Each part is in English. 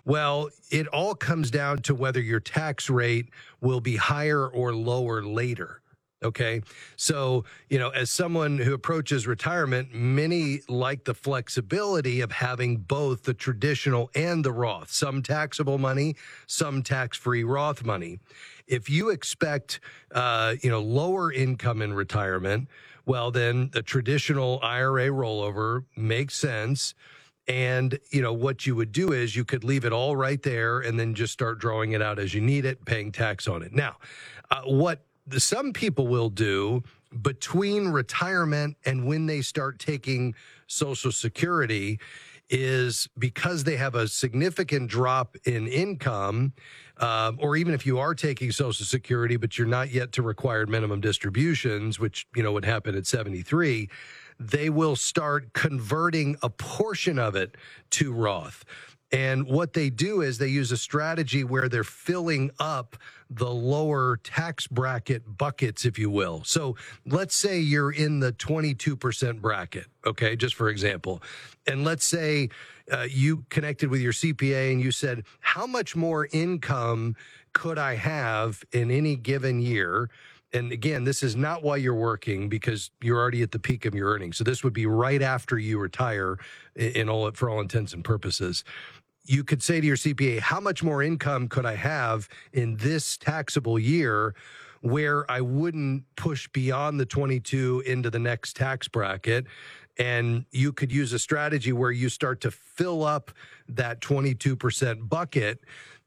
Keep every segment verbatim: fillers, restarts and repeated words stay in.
Well, it all comes down to whether your tax rate will be higher or lower later. Okay. So, you know, as someone who approaches retirement, many like the flexibility of having both the traditional and the Roth, some taxable money, some tax-free Roth money. If you expect, uh, you know, lower income in retirement, well, then the traditional I R A rollover makes sense. And, you know, what you would do is you could leave it all right there and then just start drawing it out as you need it, paying tax on it. Now, uh, what some people will do between retirement and when they start taking Social Security is because they have a significant drop in income, um, or even if you are taking Social Security, but you're not yet to required minimum distributions, which, you know, would happen at seventy-three, they will start converting a portion of it to Roth. And what they do is they use a strategy where they're filling up the lower tax bracket buckets, if you will. So let's say you're in the twenty-two percent bracket, okay, just for example. And let's say uh, you connected with your C P A and you said, how much more income could I have in any given year? And again, this is not while you're working because you're already at the peak of your earnings. So this would be right after you retire in all, for all intents and purposes. You could say to your C P A, how much more income could I have in this taxable year where I wouldn't push beyond the twenty-two into the next tax bracket? And you could use a strategy where you start to fill up that twenty-two percent bucket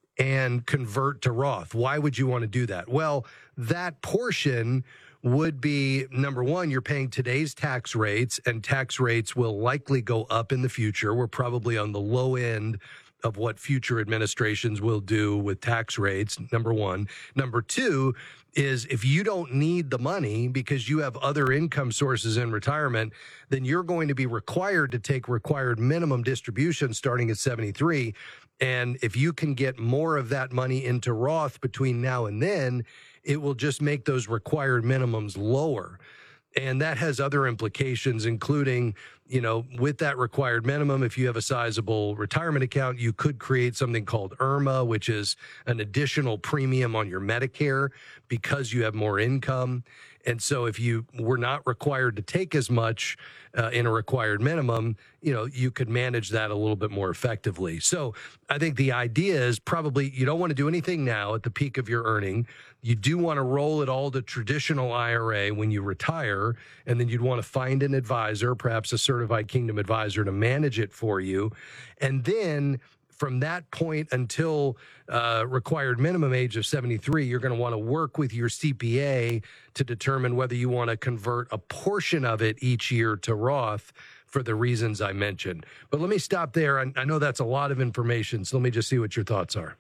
and convert to Roth. Why would you want to do that? Well, that portion would be, number one, you're paying today's tax rates, and tax rates will likely go up in the future. We're probably on the low end of what future administrations will do with tax rates, number one. Number two is if you don't need the money because you have other income sources in retirement, then you're going to be required to take required minimum distribution starting at seventy-three. And if you can get more of that money into Roth between now and then, it will just make those required minimums lower. And that has other implications, including, you know, with that required minimum, if you have a sizable retirement account, you could create something called I R M A, which is an additional premium on your Medicare because you have more income. And so if you were not required to take as much uh, in a required minimum, you know, you could manage that a little bit more effectively. So I think the idea is probably you don't want to do anything now at the peak of your earning. You do want to roll it all to traditional I R A when you retire, and then you'd want to find an advisor, perhaps a certified Kingdom advisor, to manage it for you. And then from that point until uh, required minimum age of seventy-three, you're going to want to work with your C P A to determine whether you want to convert a portion of it each year to Roth for the reasons I mentioned. But let me stop there. I, I know that's a lot of information, so let me just see what your thoughts are.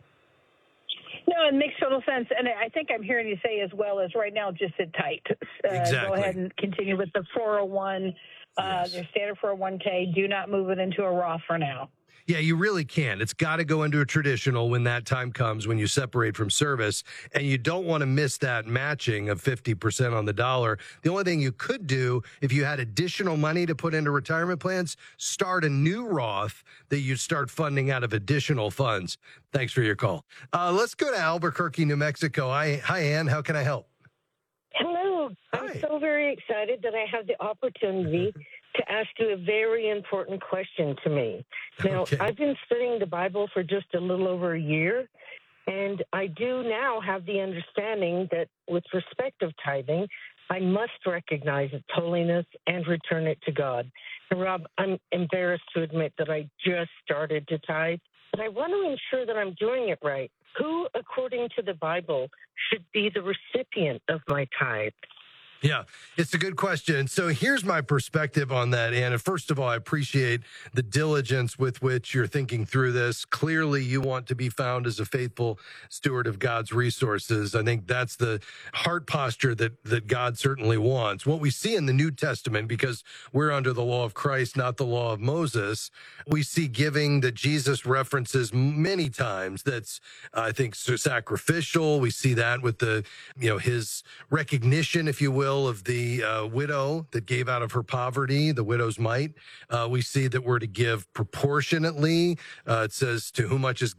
No, it makes total sense. And I think I'm hearing you say as well as right now, just sit tight. Uh, exactly. Go ahead and continue with the four oh one, uh, yes. Your standard four oh one k. Do not move it into a Roth for now. Yeah, you really can. It's got to go into a traditional when that time comes, when you separate from service, and you don't want to miss that matching of fifty percent on the dollar. The only thing you could do if you had additional money to put into retirement plans, start a new Roth that you start funding out of additional funds. Thanks for your call. Uh, let's go to Albuquerque, New Mexico. Hi, hi, Ann. How can I help? Hello. Hi. I'm so very excited that I have the opportunity to ask you a very important question to me. Now, Okay. I've been studying the Bible for just a little over a year, and I do now have the understanding that with respect of tithing, I must recognize its holiness and return it to God. And Rob, I'm embarrassed to admit that I just started to tithe, but I want to ensure that I'm doing it right. Who, according to the Bible, should be the recipient of my tithe? Yeah, it's a good question. So here's my perspective on that, Anna. First of all, I appreciate the diligence with which you're thinking through this. Clearly, you want to be found as a faithful steward of God's resources. I think that's the heart posture that, that God certainly wants. What we see in the New Testament, because we're under the law of Christ, not the law of Moses, we see giving that Jesus references many times that's, I think, sacrificial. We see that with the, you know, his recognition, if you will, of the uh, widow that gave out of her poverty, the widow's mite. Uh, we see that we're to give proportionately. Uh, it says, to whom much is